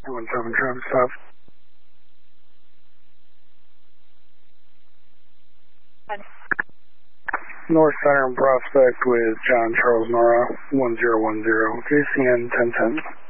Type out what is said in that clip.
217 traffic stop. North Center and Prospect with John Charles Nora 1010, JCN 1010.